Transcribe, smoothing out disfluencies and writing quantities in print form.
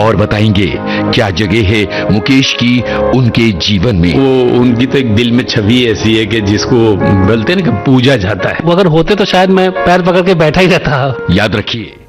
और बताएंगे क्या जगह है मुकेश की उनके जीवन में। वो उनकी तो एक दिल में छवि ऐसी है कि जिसको बोलते हैं ना कि पूजा जाता है। वो अगर होते तो शायद मैं पैर पकड़ के बैठा ही रहता। याद रखिए